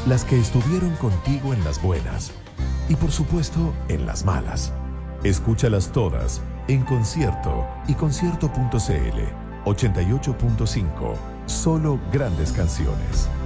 las que estuvieron contigo en las buenas y por supuesto en las malas. Escúchalas todas en concierto y concierto.cl 88.5. Solo grandes canciones.